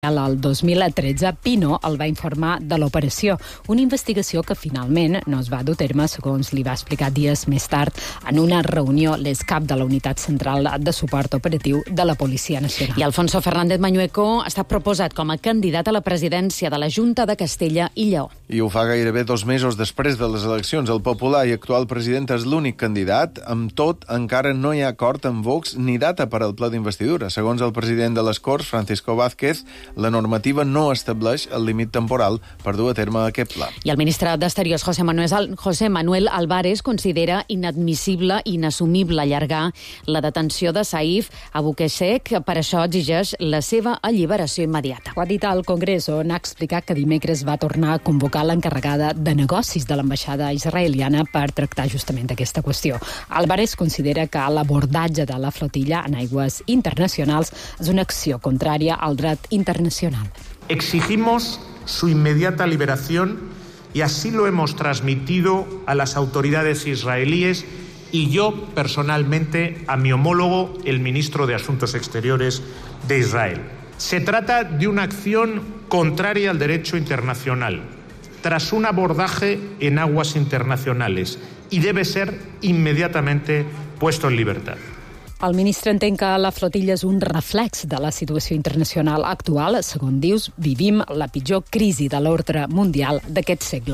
El 2013, Pino el va informar de l'operació, una investigació que finalment no es va dur a terme, segons li va explicar dies més tard en una reunió l'excap de la Unitat Central de Suport Operatiu de la Policia Nacional. I Alfonso Fernández Mañueco està proposat com a candidat a la presidència de la Junta de Castella i Lleó. I ho fa gairebé 2 mesos després de les eleccions. El popular i actual president és l'únic candidat. Amb tot, encara no hi ha acord amb Vox ni data per al ple d'investidura. Segons el president de les Corts, Francisco Vázquez, la normativa no estableix el límit temporal per dur a terme aquest pla. I el ministre d'Exteriors, José Manuel Álvarez, considera inadmissible i inassumible allargar la detenció de Saif Aboukheshek. Per això exigeix la seva alliberació immediata. Ho ha dit al Congrés, on ha explicat que dimecres va tornar a convocar l'encarregada de negocis de l'ambaixada israeliana per tractar justament d'aquesta qüestió. Álvarez considera que l'abordatge de la flotilla en aigües internacionals és una acció contrària al dret internacional. Exigimos su inmediata liberación y así lo hemos transmitido a las autoridades israelíes y yo personalmente a mi homólogo, el ministro de Asuntos Exteriores de Israel. Se trata de una acción contraria al derecho internacional, tras un abordaje en aguas internacionales, y debe ser inmediatamente puesto en libertad. El ministre entén que la flotilla és un reflex de la situació internacional actual. Segons dius, vivim la pitjor crisi de l'ordre mundial d'aquest segle.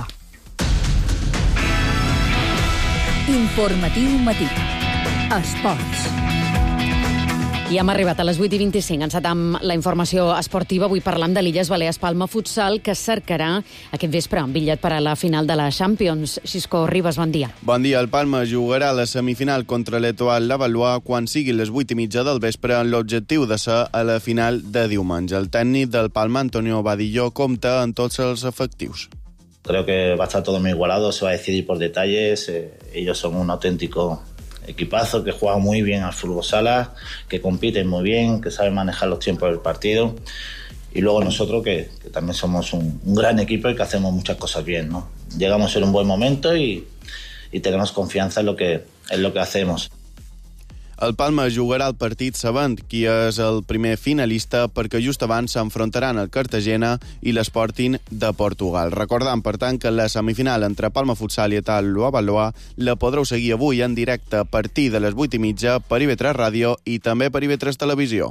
Informatiu matí. Esports. I hem arribat a les 8:25. Encetam la informació esportiva. Avui parlam de l'Illes Balears Palma Futsal, que cercarà aquest vespre un bitllet per a la final de la Champions. Xisco Ribas, bon dia. Bon dia. El Palma jugarà la semifinal contra l'Etoile Lavallois quan sigui les 8:30 del vespre en l'objectiu de ser a la final de diumenge. El tècnic del Palma, Antonio Vadillo, compta en tots els efectius. Creo que va a estar todo muy igualado, se va a decidir por detalles. Ellos son un auténtico equipazo que juega muy bien al fútbol sala, que compiten muy bien, que saben manejar los tiempos del partido. Y luego nosotros que también somos un gran equipo y que hacemos muchas cosas bien, ¿no? Llegamos en un buen momento y tenemos confianza en lo que hacemos. El Palma jugarà el partit sabent qui és el primer finalista, perquè just abans s'enfrontaran el Cartagena i l'Sporting de Portugal. Recordant, per tant, que la semifinal entre Palma Futsal i Etal Lavallois la podreu seguir avui en directe a partir de les 8:30 per IB3 Ràdio i també per IB3 Televisió.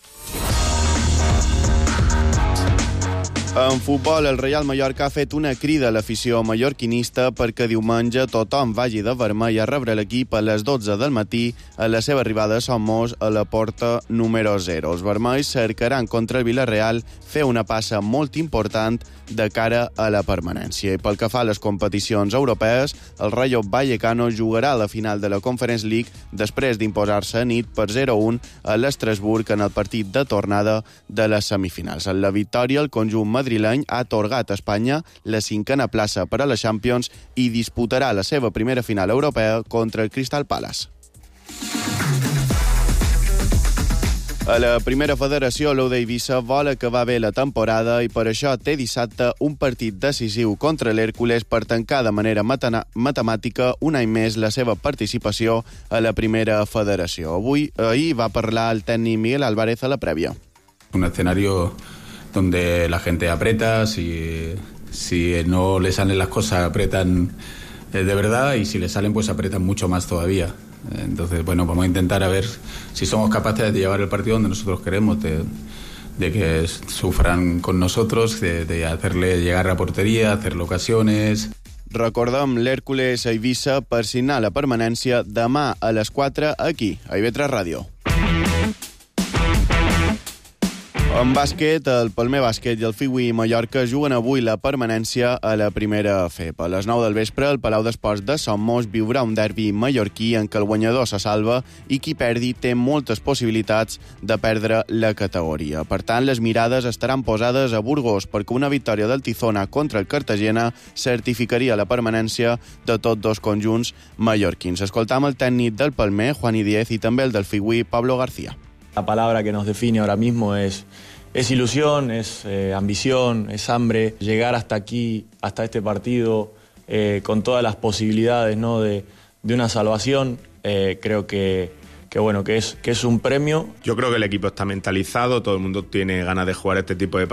En futbol, el Real Mallorca ha fet una crida a l'afició mallorquinista perquè diumenge tothom vagi de vermell a rebre l'equip a les 12 del matí a la seva arribada a Somos a la porta número 0. Els vermells cercaran contra el Villarreal fer una passa molt important de cara a la permanència. I pel que fa a les competicions europees, el Rayo Vallecano jugarà a la final de la Conference League després d'imposar-se a nit per 0-1 a l'Estrasburg en el partit de tornada de les semifinals. En la victòria, el conjunt madrileny ha atorgat a Espanya la 5a plaça per a la Champions i disputarà la seva primera final europea contra el Crystal Palace. A la primera federació, l'Ou d'Eivissa vol acabar bé la temporada i per això té dissabte un partit decisiu contra l'Hèrcules per tancar de manera matemàtica un any més la seva participació a la primera federació. Ahir va parlar el tècnic Miguel Álvarez a la prèvia. Un escenario donde la gente aprieta, si no le salen las cosas apretan de verdad y si le salen pues apretan mucho más todavía. Entonces, bueno, vamos a intentar a ver si somos capaces de llevar el partido donde nosotros queremos, de que sufran con nosotros, de hacerle llegar a portería, hacerle ocasiones. Recordem, l'Hèrcules a Eivissa per signar la permanència demà a les 4 aquí, a IB3 Ràdio. En bàsquet, el Palmer Bàsquet i el Fiui Mallorca juguen avui la permanència a la primera FEP. A les 9 del vespre, el Palau d'Esports de Somos viurà un derbi mallorquí en què el guanyador se salva i qui perdi té moltes possibilitats de perdre la categoria. Per tant, les mirades estaran posades a Burgos perquè una victòria del Tizona contra el Cartagena certificaria la permanència de tots dos conjunts mallorquins. Escoltam el tècnic del Palmer, Juani Díez, i també el del Fiui, Pablo García. La palabra que nos define ahora mismo es ilusión, es ambición, es hambre. Llegar hasta aquí, hasta este partido, con todas las posibilidades, ¿no?, de una salvación, creo que bueno, que es un premio. Yo creo que el equipo está mentalizado, todo el mundo tiene ganas de jugar este tipo de